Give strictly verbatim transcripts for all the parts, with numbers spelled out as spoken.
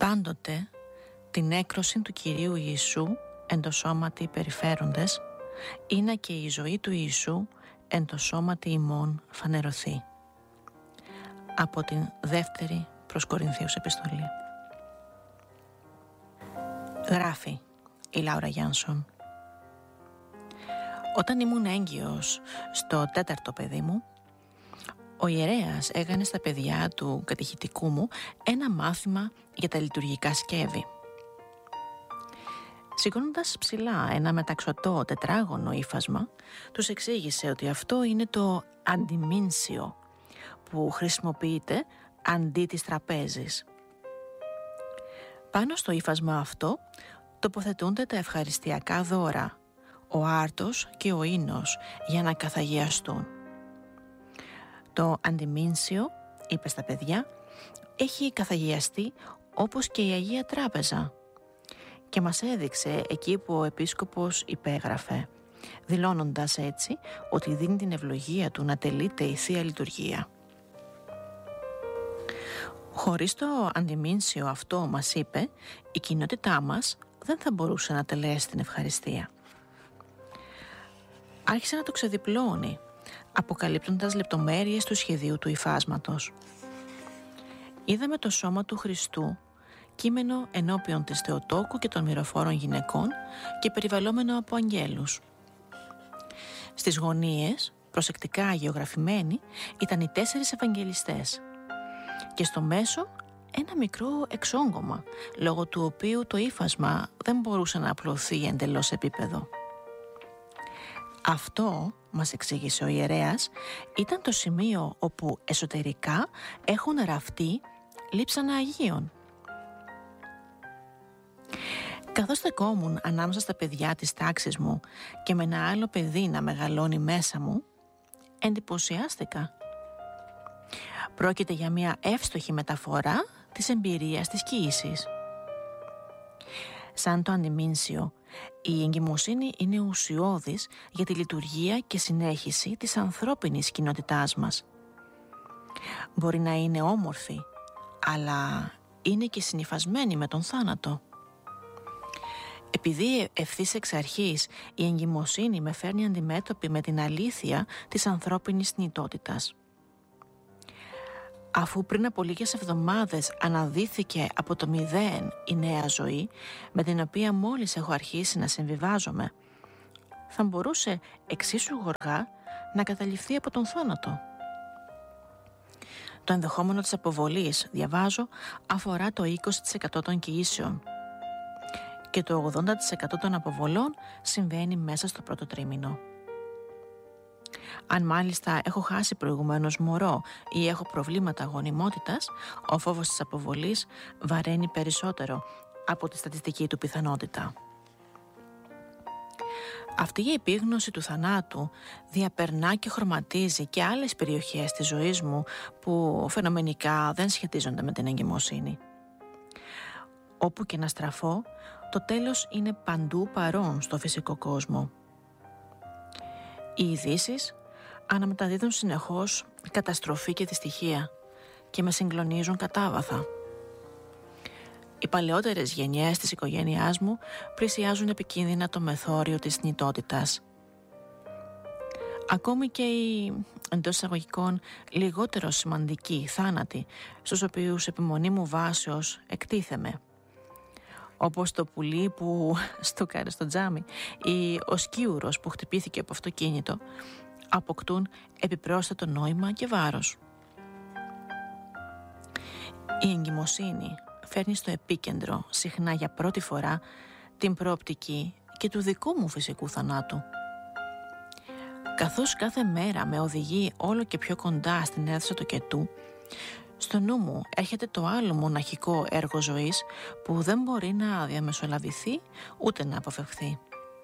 Πάντοτε την έκρωση του Κυρίου Ιησού εν το σώματι περιφέροντες, είναι και η ζωή του Ιησού εν το σώματι ημών φανερωθεί. Από την δεύτερη προς Κορινθίους επιστολή. Γράφει η Λάουρα Γιάνσον: όταν ήμουν έγκυος στο τέταρτο παιδί μου, ο ιερέας έκανε στα παιδιά του κατηχητικού μου ένα μάθημα για τα λειτουργικά σκεύη. Σηκώνοντας ψηλά ένα μεταξωτό τετράγωνο ύφασμα, τους εξήγησε ότι αυτό είναι το αντιμίνσιο που χρησιμοποιείται αντί της τραπέζης. Πάνω στο ύφασμα αυτό τοποθετούνται τα ευχαριστιακά δώρα, ο άρτος και ο ίνος, για να καθαγιαστούν. Το αντιμίνσιο, είπε στα παιδιά, έχει καθαγιαστεί όπως και η Αγία Τράπεζα, και μας έδειξε εκεί που ο επίσκοπος υπέγραφε, δηλώνοντας έτσι ότι δίνει την ευλογία του να τελείται η Θεία Λειτουργία. Χωρίς το αντιμίνσιο αυτό, μας είπε, η κοινότητά μας δεν θα μπορούσε να τελέσει την ευχαριστία. Άρχισε να το ξεδιπλώνει, αποκαλύπτοντας λεπτομέρειες του σχεδίου του υφάσματος. Είδαμε το σώμα του Χριστού, κείμενο ενώπιον της Θεοτόκου και των μυροφόρων γυναικών και περιβαλλόμενο από αγγέλους. Στις γωνίες, προσεκτικά γεωγραφημένοι, ήταν οι τέσσερις Ευαγγελιστές και στο μέσο ένα μικρό εξόγκωμα, λόγω του οποίου το ύφασμα δεν μπορούσε να απλωθεί εντελώς επίπεδο. Αυτό, μας εξήγησε ο ιερέας, ήταν το σημείο όπου εσωτερικά έχουν ραφτεί λείψανα Αγίων. Καθώς στεκόμουν ανάμεσα στα παιδιά της τάξης μου και με ένα άλλο παιδί να μεγαλώνει μέσα μου, εντυπωσιάστηκα. Πρόκειται για μια εύστοχη μεταφορά της εμπειρίας της κοίησης. Σαν το αντιμίνσιο, η εγκυμοσύνη είναι ουσιώδης για τη λειτουργία και συνέχιση της ανθρώπινης κοινότητάς μας. Μπορεί να είναι όμορφη, αλλά είναι και συνυφασμένη με τον θάνατο. Επειδή ευθύς εξ αρχής η εγκυμοσύνη με φέρνει αντιμέτωπη με την αλήθεια της ανθρώπινης θνητότητας. Αφού πριν από λίγες εβδομάδες αναδύθηκε από το μηδέν η νέα ζωή, με την οποία μόλις έχω αρχίσει να συμβιβάζομαι, θα μπορούσε εξίσου γοργά να καταληφθεί από τον θάνατο. Το ενδεχόμενο της αποβολής, διαβάζω, αφορά το είκοσι τοις εκατό των κοίησεων και το ογδόντα τοις εκατό των αποβολών συμβαίνει μέσα στο πρώτο τρίμηνο. Αν μάλιστα έχω χάσει προηγουμένως μωρό ή έχω προβλήματα γονιμότητας, ο φόβος της αποβολής βαραίνει περισσότερο από τη στατιστική του πιθανότητα. Αυτή η επίγνωση του θανάτου διαπερνά και χρωματίζει και άλλες περιοχές της ζωής μου που φαινομενικά δεν σχετίζονται με την εγκυμοσύνη. Όπου και να στραφώ, το τέλος είναι παντού παρόν στο φυσικό κόσμο. Οι ειδήσεις αναμεταδίδουν συνεχώς καταστροφή και δυστυχία και με συγκλονίζουν κατάβαθα. Οι παλαιότερες γενιές της οικογένειάς μου πλησιάζουν επικίνδυνα το μεθόριο της θνητότητας. Ακόμη και οι, εντός εισαγωγικών, λιγότερο σημαντικοί θάνατοι, στους οποίους επιμονή μου βάσεως εκτίθεμαι, όπως το πουλί που στούκαρε στο τζάμι ή ο σκίουρος που χτυπήθηκε από αυτοκίνητο, αποκτούν επιπρόσθετο νόημα και βάρος. Η εγκυμοσύνη φέρνει στο επίκεντρο, συχνά για πρώτη φορά, την προοπτική και του δικού μου φυσικού θανάτου. Καθώς κάθε μέρα με οδηγεί όλο και πιο κοντά στην αίθουσα του κετού, στο νου μου έρχεται το άλλο μοναχικό έργο ζωής που δεν μπορεί να διαμεσολαβηθεί ούτε να αποφευχθεί.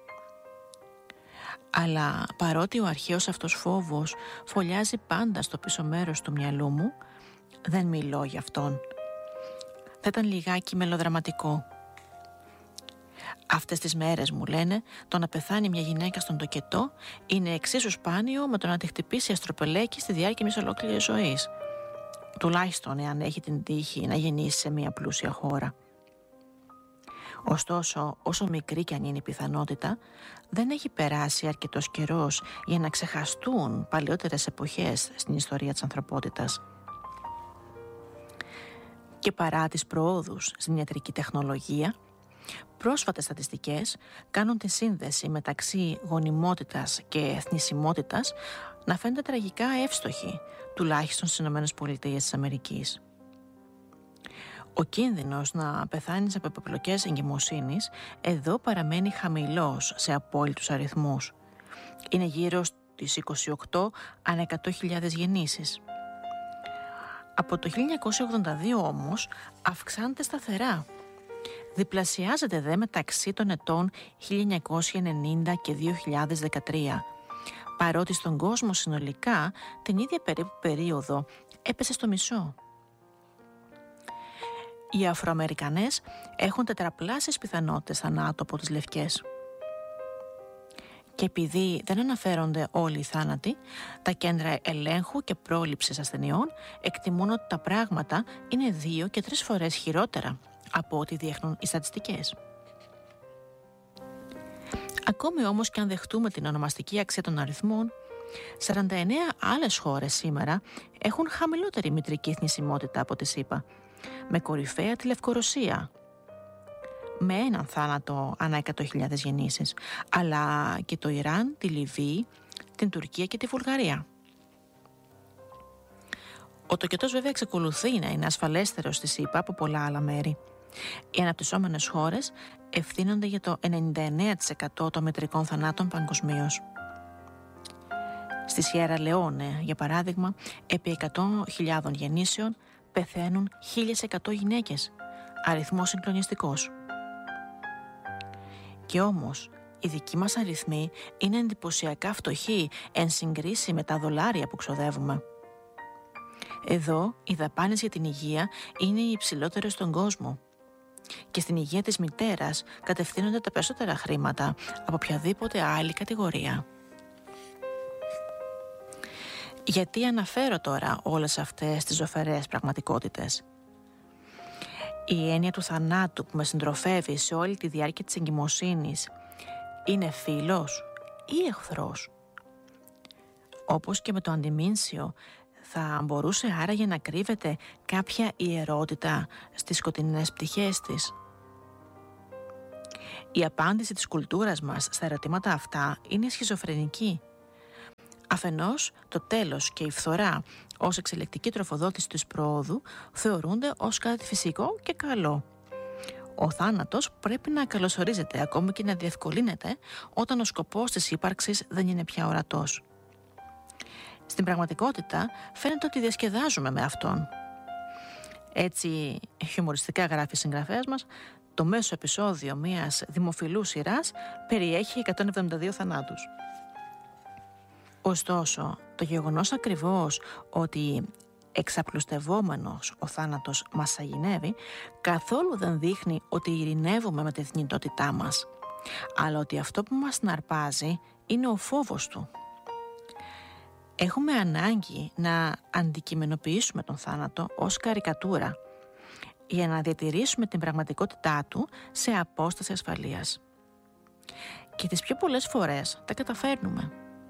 Αλλά παρότι ο αρχαίος αυτός φόβος φωλιάζει πάντα στο πίσω μέρος του μυαλού μου, δεν μιλώ για αυτόν. Θα ήταν λιγάκι μελοδραματικό. Αυτές τις μέρες, μου λένε, το να πεθάνει μια γυναίκα στον τοκετό είναι εξίσου σπάνιο με το να τη χτυπήσει αστροπελέκι στη διάρκεια μιας ολόκληρης ζωής. Τουλάχιστον εάν έχει την τύχη να γεννήσει σε μια πλούσια χώρα. Ωστόσο, όσο μικρή κι αν είναι η πιθανότητα, δεν έχει περάσει αρκετός καιρός για να ξεχαστούν παλαιότερες εποχές στην ιστορία της ανθρωπότητας. Και παρά τις προόδους στην ιατρική τεχνολογία, πρόσφατες στατιστικές κάνουν τη σύνδεση μεταξύ γονιμότητας και θνησιμότητας να φαίνεται τραγικά εύστοχη, τουλάχιστον στις ΗΠΑ. Ο κίνδυνος να πεθάνεις από επιπλοκές εγκυμοσύνης εδώ παραμένει χαμηλός σε απόλυτους αριθμούς. Είναι γύρω στις είκοσι οκτώ ανά εκατό χιλιάδες γεννήσεις. Από το χίλια εννιακόσια ογδόντα δύο όμως αυξάνεται σταθερά. Διπλασιάζεται δε μεταξύ των ετών χίλια εννιακόσια ενενήντα και δύο χιλιάδες δεκατρία, παρότι στον κόσμο συνολικά την ίδια περίπου περίοδο έπεσε στο μισό. Οι Αφροαμερικανές έχουν τετραπλάσιες πιθανότητες θανάτου από τις λευκές. Και επειδή δεν αναφέρονται όλοι οι θάνατοι, τα κέντρα ελέγχου και πρόληψης ασθενειών εκτιμούν ότι τα πράγματα είναι δύο και τρεις φορές χειρότερα από ό,τι δείχνουν οι στατιστικές. Ακόμη όμως και αν δεχτούμε την ονομαστική αξία των αριθμών, σαράντα εννέα άλλες χώρες σήμερα έχουν χαμηλότερη μητρική θνησιμότητα από τη ΣΥΠΑ, με κορυφαία τη Λευκορωσία, με έναν θάνατο ανά εκατό χιλιάδες γεννήσεις, αλλά και το Ιράν, τη Λιβύη, την Τουρκία και τη Βουλγαρία. Ο τοκετός βέβαια εξακολουθεί να είναι ασφαλέστερος στη ΣΥΠΑ από πολλά άλλα μέρη. Οι αναπτυσσόμενες χώρες ευθύνονται για το ενενήντα εννέα τοις εκατό των μητρικών θανάτων παγκοσμίως. Στη Σιέρα Λεόνε, για παράδειγμα, επί εκατό χιλιάδων γεννήσεων πεθαίνουν χίλια εκατό γυναίκες, αριθμός συγκλονιστικός. Και όμως, οι δικοί μας αριθμοί είναι εντυπωσιακά φτωχοί εν συγκρίση με τα δολάρια που ξοδεύουμε. Εδώ, οι δαπάνες για την υγεία είναι οι υψηλότερες στον κόσμο. Και στην υγεία της μητέρας κατευθύνονται τα περισσότερα χρήματα από οποιαδήποτε άλλη κατηγορία. Γιατί αναφέρω τώρα όλες αυτές τις ζωφερές πραγματικότητες? Η έννοια του θανάτου που με συντροφεύει σε όλη τη διάρκεια της εγκυμοσύνης είναι φίλος ή εχθρός? Όπως και με το αντιμήνσιο, θα μπορούσε άραγε να κρύβεται κάποια ιερότητα στις σκοτεινές πτυχές της? Η απάντηση της κουλτούρας μας στα ερωτήματα αυτά είναι σχιζοφρενική. Αφενός, το τέλος και η φθορά ως εξελικτική τροφοδότηση της προόδου θεωρούνται ως κάτι φυσικό και καλό. Ο θάνατος πρέπει να καλωσορίζεται, ακόμη και να διευκολύνεται, όταν ο σκοπός της ύπαρξης δεν είναι πια ορατός. Στην πραγματικότητα φαίνεται ότι διασκεδάζουμε με αυτόν. Έτσι, χιουμοριστικά γράφει η συγγραφέας μας, το μέσο επεισόδιο μιας δημοφιλούς σειράς περιέχει εκατόν εβδομήντα δύο θανάτους. Ωστόσο, το γεγονός ακριβώς ότι εξαπλουστευόμενος ο θάνατος μας αγινεύει καθόλου δεν δείχνει ότι ειρηνεύουμε με τη θνητότητά μας, αλλά ότι αυτό που μας συναρπάζει είναι ο φόβος του. Έχουμε ανάγκη να αντικειμενοποιήσουμε τον θάνατο ως καρικατούρα για να διατηρήσουμε την πραγματικότητά του σε απόσταση ασφαλείας. Και τις πιο πολλές φορές τα καταφέρνουμε.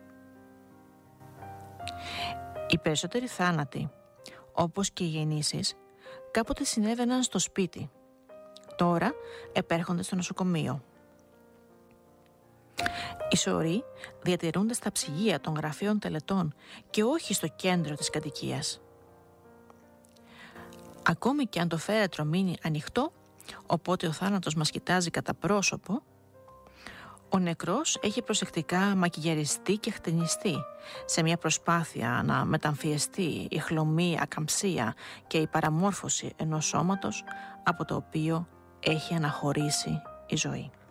Οι περισσότεροι θάνατοι, όπως και οι γεννήσεις, κάποτε συνέβαιναν στο σπίτι. Τώρα επέρχονται στο νοσοκομείο. Οι σωροί διατηρούνται στα ψυγεία των γραφείων τελετών και όχι στο κέντρο της κατοικίας. Ακόμη και αν το φέρετρο μείνει ανοιχτό, οπότε ο θάνατος μας κοιτάζει κατά πρόσωπο, ο νεκρός έχει προσεκτικά μακιγιαριστεί και χτενιστεί σε μια προσπάθεια να μεταμφιεστεί η χλωμή ακαμψία και η παραμόρφωση ενός σώματος από το οποίο έχει αναχωρήσει η ζωή.